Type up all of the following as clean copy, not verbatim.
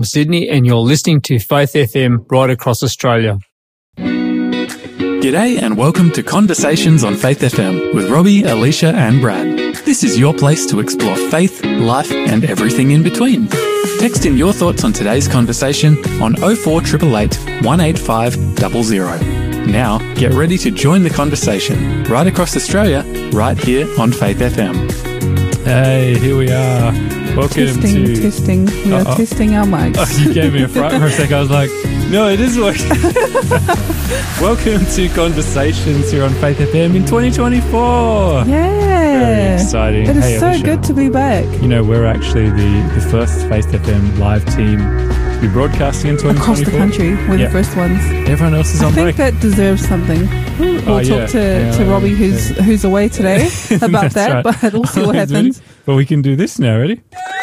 Sydney, and you're listening to Faith FM right across Australia. G'day and welcome to Conversations on Faith FM with Robbie, Alicia and Brad. This is your place to explore faith, life and everything in between. Text in your thoughts on today's conversation on 04888 185 00. Now get ready to join the conversation right across Australia, right here on Faith FM. Hey, here we are. Welcome to... Testing. We are testing our mics. Oh, you gave me a fright for a sec. I was like, no, it is working. Welcome to Conversations here on Faith FM in 2024. Yeah. Very exciting. It is hey, so Alicia, good to be back. You know, we're actually the first Faith FM live team to be broadcasting in 2024. Across the country, we're the first ones. Everyone else is on break. I think that deserves something. We'll talk to Robbie, who's away today, about that, right. but we'll see what happens. But we can do this now. Ready?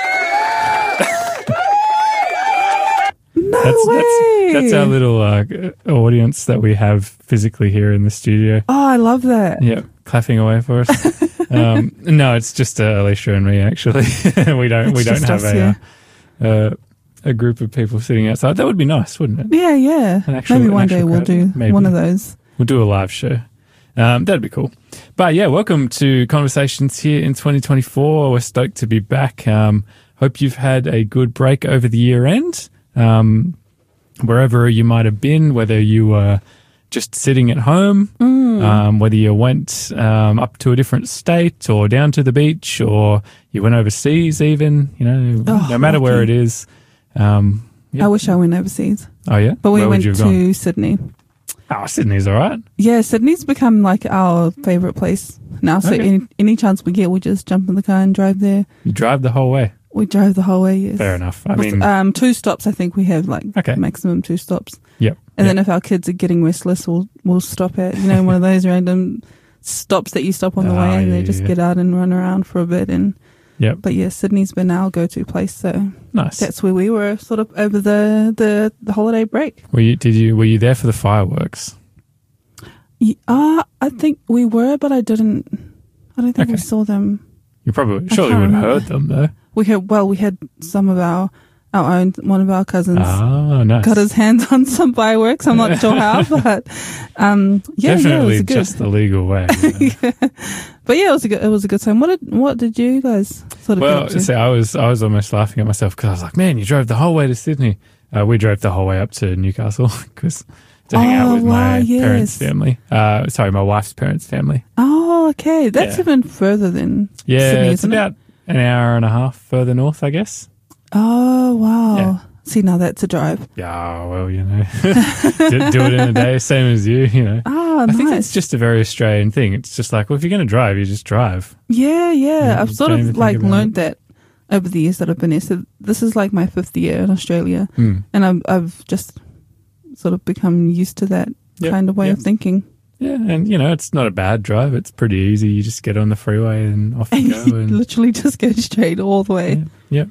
That's our little audience that we have physically here in the studio. Oh, I love that. Yeah, clapping away for us. No, it's just Alicia and me, actually. we don't have a group of people sitting outside. That would be nice, wouldn't it? Yeah. Maybe one day we'll do one of those. We'll do a live show. That'd be cool. But yeah, welcome to Conversations here in 2024. We're stoked to be back. Hope you've had a good break over the year end. Wherever you might have been, whether you were just sitting at home, whether you went up to a different state or down to the beach, or you went overseas even, no matter where it is. I wish I went overseas. Oh, yeah? But we Where went would you have to gone? Sydney. Oh, Sydney's all right. Yeah, Sydney's become like our favourite place now. So any chance we get, we just jump in the car and drive there. You drive the whole way? We drove the whole way, yes. Fair enough. With, 2 stops, I think we have maximum 2 stops. Yep. And then if our kids are getting restless, we'll stop at, one of those random stops that you stop on the way and they just get out and run around for a bit. But yeah, Sydney's been our go-to place, so nice. That's where we were sort of over the holiday break. Were you there for the fireworks? I think we were, but I don't think we saw them. You probably surely would have heard them though. We had some of our own, one of our cousins got his hands on some fireworks. I'm not sure how, but definitely it was good. Just the legal way. But yeah, it was a good time. What did you guys sort of get up to? See, I was almost laughing at myself because I was like, man, you drove the whole way to Sydney. We drove the whole way up to Newcastle because to hang out with my parents' family. My wife's parents' family. Oh, okay. That's even further than Sydney, it's isn't about an hour and a half further north, I guess. Oh, wow. Yeah. See, now that's a drive. Yeah, well, do it in a day, same as you, Oh, I think it's just a very Australian thing. It's just like, well, if you're going to drive, you just drive. Yeah. I've sort of learned that over the years that I've been here. So this is like my 5th year in Australia. And I've just sort of become used to that kind of way of thinking. Yeah, and it's not a bad drive. It's pretty easy. You just get on the freeway and off you go. And literally just go straight all the way. Yep.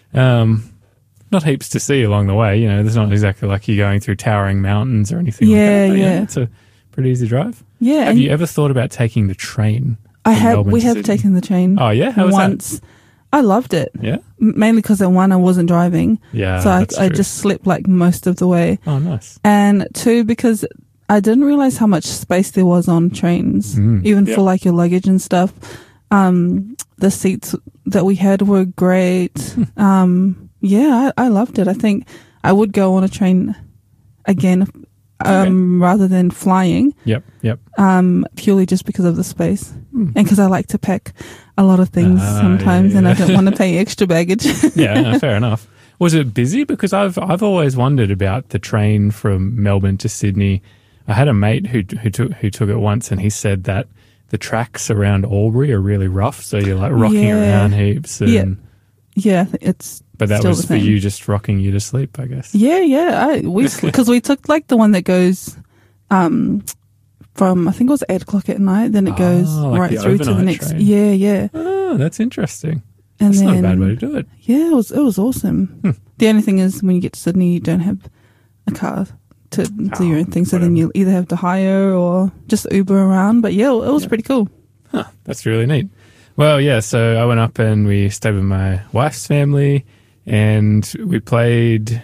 Not heaps to see along the way. There's not exactly like you're going through towering mountains or anything like that. But it's a pretty easy drive. Yeah. Have you ever thought about taking the train? We have taken the train. Oh, yeah? How was once. that? I loved it. Yeah? Mainly because I wasn't driving. Yeah, so that's I true. just slept like most of the way. Oh, nice. And 2, because I didn't realize how much space there was on trains, even for like your luggage and stuff. The seats that we had were great. I loved it. I think I would go on a train again rather than flying. Yep. Purely just because of the space and because I like to pack a lot of things sometimes and I don't want to pay extra baggage. Yeah, fair enough. Was it busy? Because I've always wondered about the train from Melbourne to Sydney. I had a mate who took it once, and he said that the tracks around Albury are really rough, so you're like rocking around heaps. And it's. But that still was the for same. you, just rocking you to sleep, I guess. Yeah. Because we took like the one that goes from I think it was 8:00 at night, then it goes like right the through to the overnight next. train. Yeah. Oh, that's interesting. And That's then, not a bad way to do it. Yeah, it was awesome. The only thing is when you get to Sydney, you don't have a car to do your own thing, so then you'll either have to hire or just Uber around. But yeah, it was pretty cool. Huh, that's really neat. Well, yeah, so I went up and we stayed with my wife's family and we played